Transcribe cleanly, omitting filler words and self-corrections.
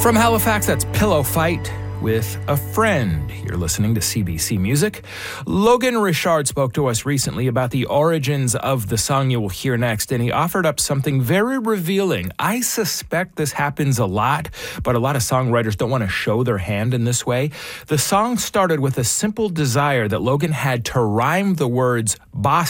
From Halifax, that's Pillow Fight with A Friend. You're listening to CBC Music. Logan Richard spoke to us recently about the origins of the song you will hear next, and he offered up something very revealing. I suspect this happens a lot, but a lot of songwriters don't want to show their hand in this way. The song started with a simple desire that Logan had to rhyme the words Boston